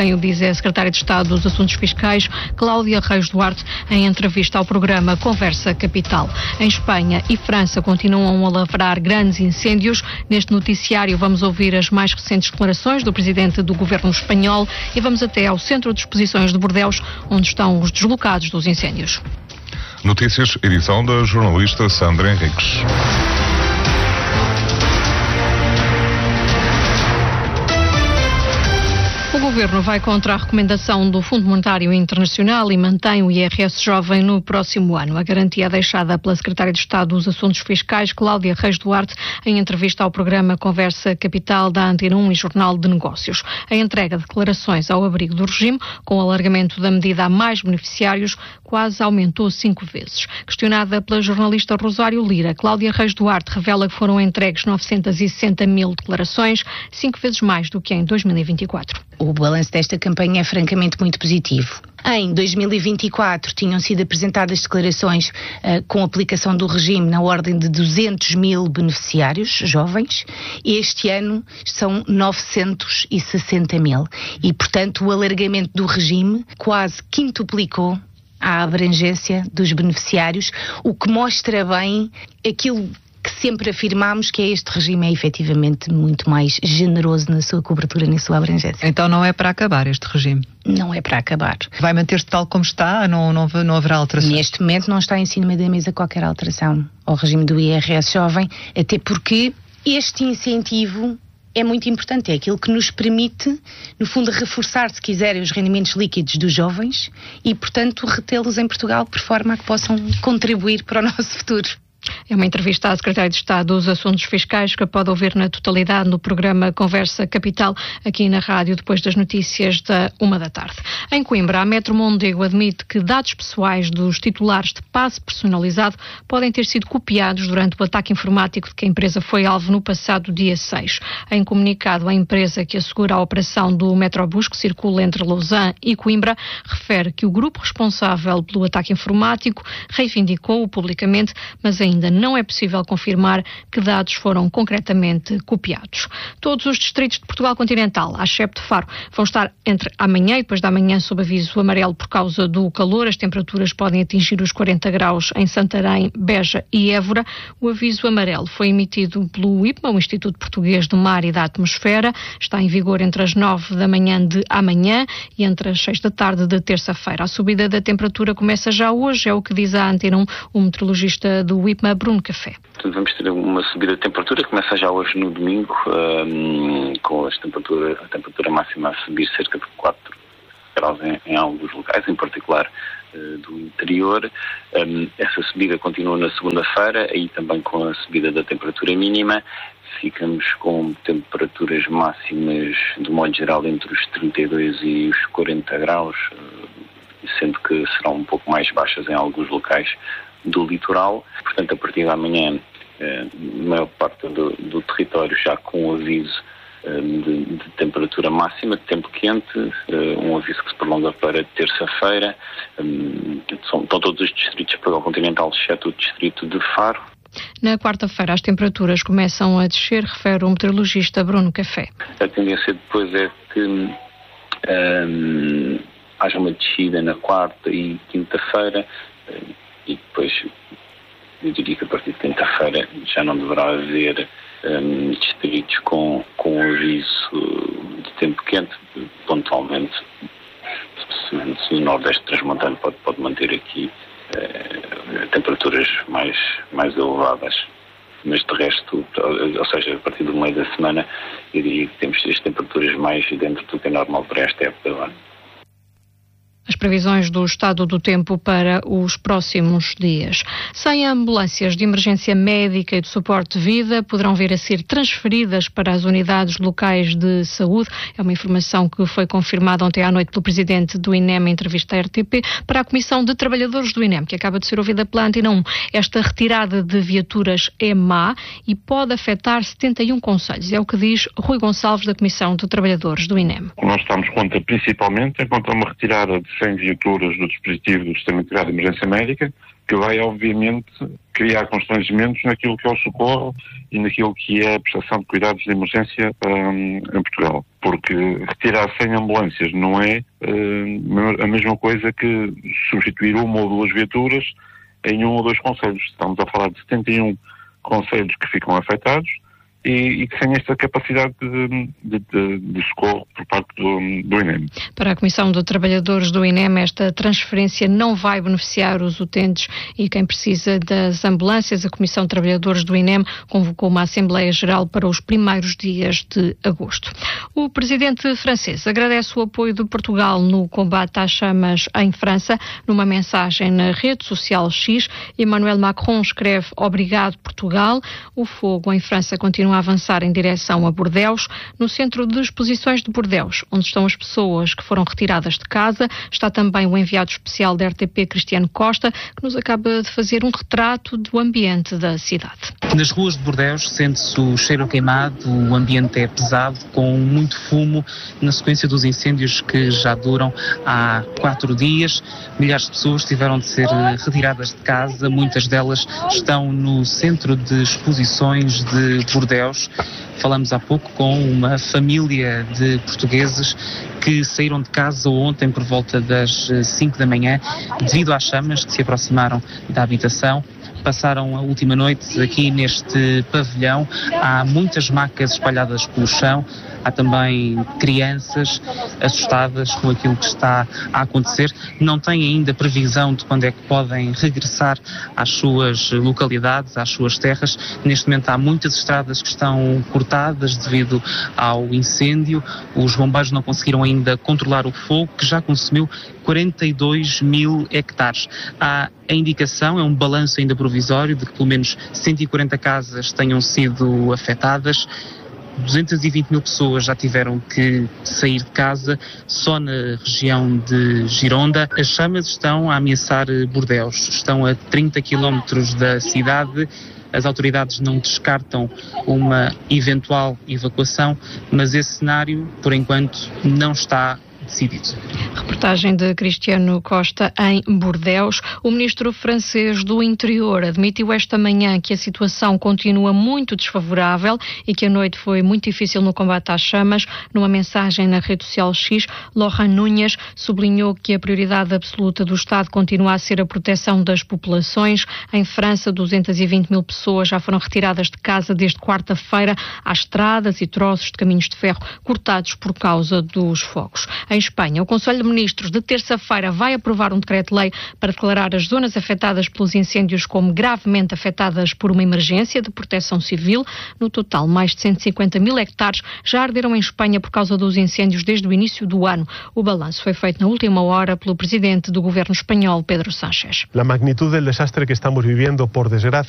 Quem o diz é a Secretária de Estado dos Assuntos Fiscais, Cláudia Reis Duarte, em entrevista ao programa Conversa Capital. Em Espanha e França continuam a lavrar grandes incêndios. Neste noticiário vamos ouvir as mais recentes declarações do presidente do governo espanhol e vamos até ao Centro de Exposições de Bordeus, onde estão os deslocados dos incêndios. Notícias, edição da jornalista Sandra Henriques. O Governo vai contra a recomendação do Fundo Monetário Internacional e mantém o IRS jovem no próximo ano. A garantia é deixada pela Secretária de Estado dos Assuntos Fiscais, Cláudia Reis Duarte, em entrevista ao programa Conversa Capital da Antena 1 e Jornal de Negócios. A entrega de declarações ao abrigo do regime, com o alargamento da medida a mais beneficiários, quase aumentou 5 vezes. Questionada pela jornalista Rosário Lira, Cláudia Reis Duarte revela que foram entregues 960 mil declarações, 5 vezes mais do que em 2024. O balanço desta campanha é francamente muito positivo. Em 2024 tinham sido apresentadas declarações com aplicação do regime na ordem de 200 mil beneficiários jovens. Este ano são 960 mil. E, portanto, o alargamento do regime quase quintuplicou a abrangência dos beneficiários, o que mostra bem aquilo que sempre afirmámos, que este regime é efetivamente muito mais generoso na sua cobertura, na sua abrangência. Então não é para acabar este regime? Não é para acabar. Vai manter-se tal como está? Não haverá alteração? Neste momento não está em cima da mesa qualquer alteração ao regime do IRS jovem, até porque este incentivo é muito importante, é aquilo que nos permite, no fundo, reforçar, se quiserem, os rendimentos líquidos dos jovens e, portanto, retê-los em Portugal por forma a que possam contribuir para o nosso futuro. É uma entrevista à Secretária de Estado dos Assuntos Fiscais que pode ouvir na totalidade no programa Conversa Capital, aqui na rádio, depois das notícias da 13h. Em Coimbra, a Metro Mondego admite que dados pessoais dos titulares de passe personalizado podem ter sido copiados durante o ataque informático de que a empresa foi alvo no passado dia 6. Em comunicado, a empresa que assegura a operação do Metrobus, que circula entre Lausanne e Coimbra, refere que o grupo responsável pelo ataque informático reivindicou-o publicamente, mas ainda não é possível confirmar que dados foram concretamente copiados. Todos os distritos de Portugal continental, à exceto de Faro, vão estar entre amanhã e depois da manhã sob aviso amarelo por causa do calor. As temperaturas podem atingir os 40 graus em Santarém, Beja e Évora. O aviso amarelo foi emitido pelo IPMA, o Instituto Português do Mar e da Atmosfera. Está em vigor entre as 9 da manhã de amanhã e entre as 6 da tarde de terça-feira. A subida da temperatura começa já hoje, é o que diz a Antena 1, o meteorologista do IPMA, Bruno Café. Vamos ter uma subida de temperatura, começa já hoje no domingo, com a temperatura máxima a subir cerca de 4 graus em alguns locais, em particular do interior. Essa subida continua na segunda-feira, aí também com a subida da temperatura mínima. Ficamos com temperaturas máximas, de modo geral, entre os 32 e os 40 graus, sendo que serão um pouco mais baixas em alguns locais do litoral. Portanto, a partir de amanhã, a maior parte do território já com aviso de temperatura máxima, de tempo quente, um aviso que se prolonga para terça-feira. Estão todos os distritos de Portugal continental, exceto o distrito de Faro. Na quarta-feira as temperaturas começam a descer, refere o meteorologista Bruno Café. A tendência depois é que haja uma descida na quarta e quinta-feira, e depois eu diria que a partir de quinta-feira já não deverá haver distritos com aviso de tempo quente. Pontualmente, se o Nordeste transmontano pode manter aqui temperaturas mais elevadas, mas de resto, ou seja, a partir do meio da semana, eu diria que temos as temperaturas mais dentro do que é normal para esta época do ano. As previsões do estado do tempo para os próximos dias. 100 ambulâncias de emergência médica e de suporte de vida poderão vir a ser transferidas para as unidades locais de saúde. É uma informação que foi confirmada ontem à noite pelo presidente do INEM em entrevista à RTP para a Comissão de Trabalhadores do INEM, que acaba de ser ouvida pela Antena 1. Esta retirada de viaturas é má e pode afetar 71 concelhos. É o que diz Rui Gonçalves, da Comissão de Trabalhadores do INEM. Nós estamos principalmente contra uma retirada de 100 viaturas do dispositivo do Sistema Integrado de Emergência Médica, que vai, obviamente, criar constrangimentos naquilo que é o socorro e naquilo que é a prestação de cuidados de emergência em Portugal. Porque retirar 100 ambulâncias não é a mesma coisa que substituir uma ou duas viaturas em um ou dois concelhos. Estamos a falar de 71 concelhos que ficam afetados e que têm esta capacidade de socorro por parte do INEM. Para a Comissão de Trabalhadores do INEM, esta transferência não vai beneficiar os utentes e quem precisa das ambulâncias. A Comissão de Trabalhadores do INEM convocou uma Assembleia Geral para os primeiros dias de agosto. O presidente francês agradece o apoio de Portugal no combate às chamas em França. Numa mensagem na rede social X, Emmanuel Macron escreve: "Obrigado, Portugal. O fogo em França continua a avançar em direção a Bordeaux. No centro de exposições de Bordeaux, onde estão as pessoas que foram retiradas de casa, está também o enviado especial da RTP, Cristiano Costa, que nos acaba de fazer um retrato do ambiente da cidade." Nas ruas de Bordeaux sente-se o cheiro queimado, o ambiente é pesado, com muito fumo, na sequência dos incêndios que já duram há 4 dias. Milhares de pessoas tiveram de ser retiradas de casa, muitas delas estão no centro de exposições de Bordeaux. Falamos há pouco com uma família de portugueses que saíram de casa ontem por volta das 5 da manhã devido às chamas que se aproximaram da habitação. Passaram a última noite aqui neste pavilhão. Há muitas macas espalhadas pelo chão. Há também crianças assustadas com aquilo que está a acontecer. Não têm ainda previsão de quando é que podem regressar às suas localidades, às suas terras. Neste momento há muitas estradas que estão cortadas devido ao incêndio. Os bombeiros não conseguiram ainda controlar o fogo, que já consumiu 42 mil hectares. Há a indicação, é um balanço ainda provisório, de que pelo menos 140 casas tenham sido afetadas. 220 mil pessoas já tiveram que sair de casa só na região de Gironda. As chamas estão a ameaçar Bordeaux, estão a 30 quilómetros da cidade. As autoridades não descartam uma eventual evacuação, mas esse cenário, por enquanto, não está decidido. Reportagem de Cristiano Costa em Bordeaux. O ministro francês do Interior admitiu esta manhã que a situação continua muito desfavorável e que a noite foi muito difícil no combate às chamas. Numa mensagem na rede social X, Laurent Núñez sublinhou que a prioridade absoluta do Estado continua a ser a proteção das populações. Em França, 220 mil pessoas já foram retiradas de casa desde quarta-feira. Há estradas e troços de caminhos de ferro cortados por causa dos fogos. Em Espanha, o Conselho de Ministros de terça-feira vai aprovar um decreto-lei para declarar as zonas afetadas pelos incêndios como gravemente afetadas por uma emergência de proteção civil. No total, mais de 150 mil hectares já arderam em Espanha por causa dos incêndios desde o início do ano. O balanço foi feito na última hora pelo presidente do governo espanhol, Pedro Sánchez. A magnitude do desastre que estamos vivendo, por desgracia,